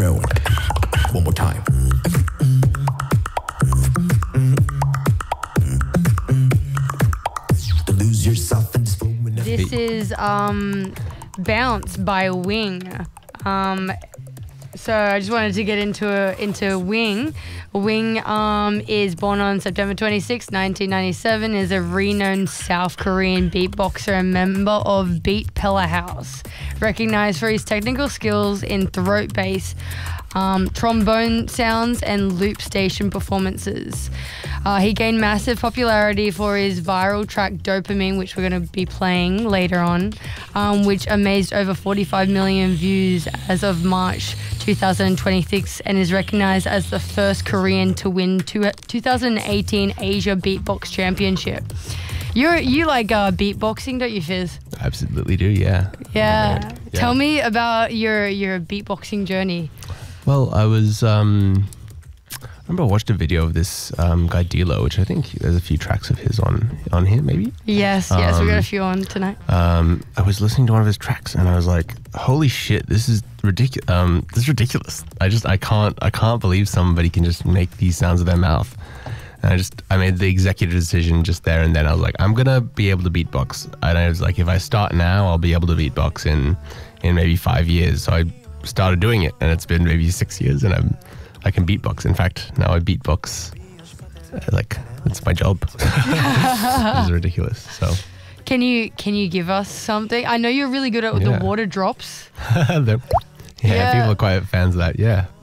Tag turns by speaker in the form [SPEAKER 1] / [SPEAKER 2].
[SPEAKER 1] know. One more time. To lose yourself in this flow.
[SPEAKER 2] This is Bounce by Wing. So I just wanted to get into Wing. Wing is born on September 26, 1997, is a renowned South Korean beatboxer and member of Beat Pella House, recognized for his technical skills in throat bass, trombone sounds and loop station performances. He gained massive popularity for his viral track Dopamine, which we're going to be playing later on, which amazed over 45 million views as of March 2026 and is recognized as the first Korean to win 2018 Asia Beatbox Championship. You like beatboxing, don't you, Fizz?
[SPEAKER 3] Absolutely do, yeah.
[SPEAKER 2] Yeah. Tell me about your beatboxing journey.
[SPEAKER 3] Well, I was, I remember I watched a video of this guy Dilo, which I think there's a few tracks of his on here, maybe?
[SPEAKER 2] Yes, we got a few on tonight.
[SPEAKER 3] I was listening to one of his tracks and I was like, holy shit, this is ridiculous. This is ridiculous. I can't believe somebody can just make these sounds with their mouth. And I made the executive decision just there and then. I was like, I'm gonna be able to beatbox. And I was like, if I start now, I'll be able to beatbox in maybe 5 years. So I started doing it and it's been maybe 6 years and I can beatbox. In fact, now I beatbox like it's my job. It's ridiculous. So
[SPEAKER 2] can you give us something? I know you're really good at the water drops.
[SPEAKER 3] Yeah, people are quite fans of that. Yeah.